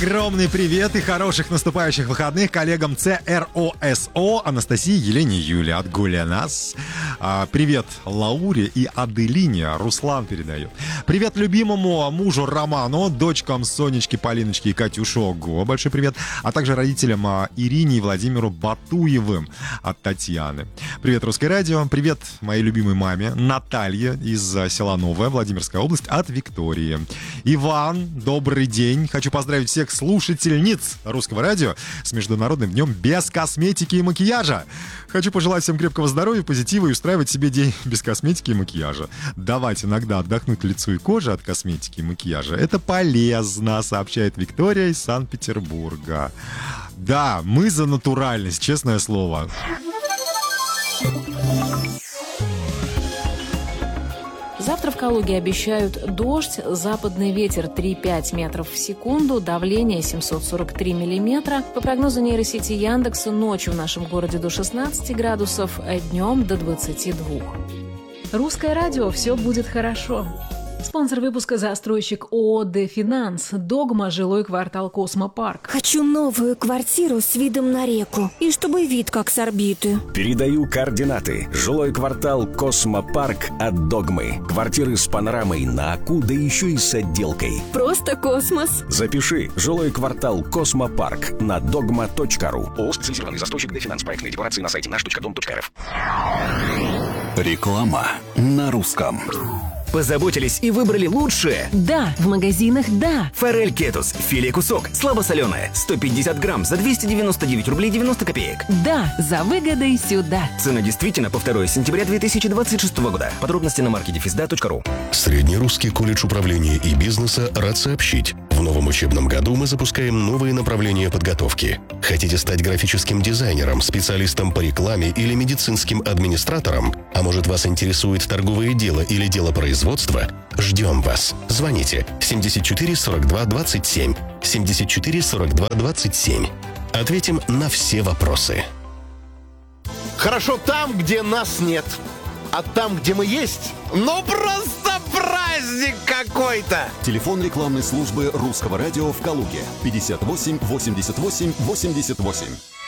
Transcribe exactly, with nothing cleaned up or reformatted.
Огромный привет и хороших наступающих выходных коллегам ЦРОСО Анастасии, Елене, Юле. Отгуля нас. А, привет Лауре и Аделине. Руслан передает. Привет любимому мужу Роману, дочкам Сонечки, Полиночки и Катюше. Ого, большой привет. А также родителям а, Ирине и Владимиру Батуевым от Татьяны. Привет, Русское радио. Привет моей любимой маме Наталье из а, села Новая, Владимирская область, от Виктории. Иван, добрый день. Хочу поздравить всех слушательниц Русского радио с Международным днем без косметики и макияжа. Хочу пожелать всем крепкого здоровья, позитива и устраивать себе день без косметики и макияжа. Давать иногда отдохнуть лицу и коже от косметики и макияжа. Это полезно, сообщает Виктория из Санкт-Петербурга. Да, мы за натуральность, честное слово. Завтра в Калуге обещают дождь, западный ветер три-пять метров в секунду, давление семьсот сорок три миллиметра. По прогнозу нейросети Яндекса, ночью в нашем городе до шестнадцати градусов, а днем до двадцати двух. Русское радио, все будет хорошо. Спонсор выпуска — застройщик ООО «Дефинанс». Догма, жилой квартал «Космопарк». Хочу новую квартиру с видом на реку. И чтобы вид как с орбиты. Передаю координаты. Жилой квартал «Космопарк» от Догмы. Квартиры с панорамой на Аку, да еще и с отделкой. Просто космос. Запиши. Жилой квартал «Космопарк» на догма точка ру. ООО «Специализированный застройщик «Дефинанс». Проектные декорации на сайте наш точка дом точка рф. Реклама на русском. Позаботились и выбрали лучшее? Да, в магазинах «Да». Форель кетус, филе кусок, слабосоленая, сто пятьдесят грамм за двести девяносто девять рублей девяносто копеек. «Да», за выгодой сюда. Цена действительно по второе сентября две тысячи двадцать шестого года. Подробности на маркете физда точка ру. Среднерусский колледж управления и бизнеса рад сообщить. В новом учебном году мы запускаем новые направления подготовки. Хотите стать графическим дизайнером, специалистом по рекламе или медицинским администратором? А может, вас интересует торговое дело или дело производства? Ждем вас. Звоните семьдесят четыре сорок два двадцать семь. семьдесят четыре сорок два двадцать семь. Ответим на все вопросы. Хорошо там, где нас нет. А там, где мы есть, ну просто праздник какой-то! Телефон рекламной службы Русского радио в Калуге. пятьдесят восемь восемьдесят восемь восемьдесят восемь.